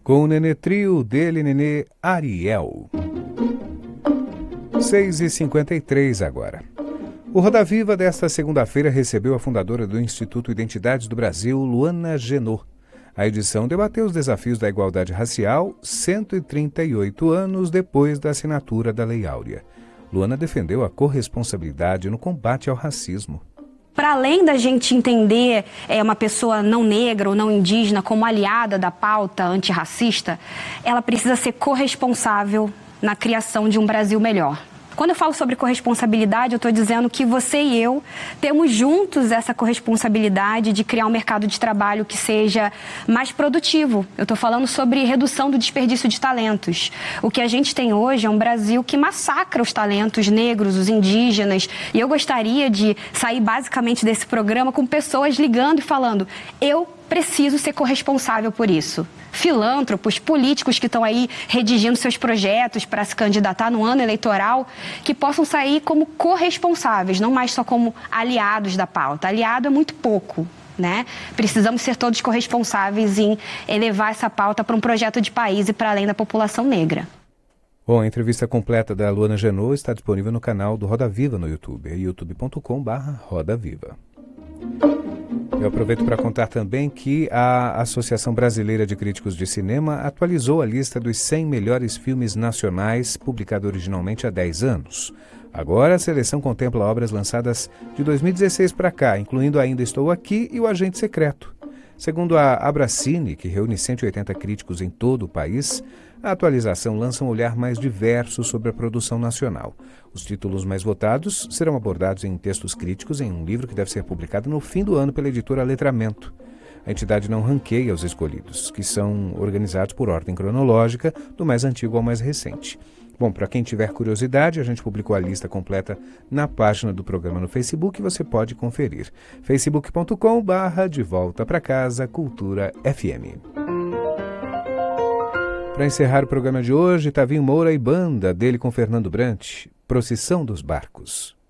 Com o Nenê Trio, dele Nenê Ariel. 6h53 agora. O Roda Viva desta segunda-feira recebeu a fundadora do Instituto Identidades do Brasil, Luana Genot. A edição debateu os desafios da igualdade racial 138 anos depois da assinatura da Lei Áurea. Luana defendeu a corresponsabilidade no combate ao racismo. Para além da gente entender uma pessoa não negra ou não indígena como aliada da pauta antirracista, ela precisa ser corresponsável na criação de um Brasil melhor. Quando eu falo sobre corresponsabilidade, eu estou dizendo que você e eu temos juntos essa corresponsabilidade de criar um mercado de trabalho que seja mais produtivo. Eu estou falando sobre redução do desperdício de talentos. O que a gente tem hoje é um Brasil que massacra os talentos negros, os indígenas. E eu gostaria de sair basicamente desse programa com pessoas ligando e falando: eu preciso ser corresponsável por isso. Filântropos, políticos que estão aí redigindo seus projetos para se candidatar no ano eleitoral, que possam sair como corresponsáveis, não mais só como aliados da pauta. Aliado é muito pouco, né? Precisamos ser todos corresponsáveis em elevar essa pauta para um projeto de país e para além da população negra. Bom, a entrevista completa da Luana Genot está disponível no canal do Roda Viva no YouTube, youtube.com/rodaviva. Eu aproveito para contar também que a Associação Brasileira de Críticos de Cinema atualizou a lista dos 100 melhores filmes nacionais, publicada originalmente há 10 anos. Agora, a seleção contempla obras lançadas de 2016 para cá, incluindo Ainda Estou Aqui e O Agente Secreto. Segundo a Abracine, que reúne 180 críticos em todo o país, a atualização lança um olhar mais diverso sobre a produção nacional. Os títulos mais votados serão abordados em textos críticos em um livro que deve ser publicado no fim do ano pela editora Letramento. A entidade não ranqueia os escolhidos, que são organizados por ordem cronológica, do mais antigo ao mais recente. Bom, para quem tiver curiosidade, a gente publicou a lista completa na página do programa no Facebook e você pode conferir. facebook.com/De Volta Pra Casa Cultura FM. Para encerrar o programa de hoje, Tavinho Moura e banda dele com Fernando Brant, Procissão dos Barcos.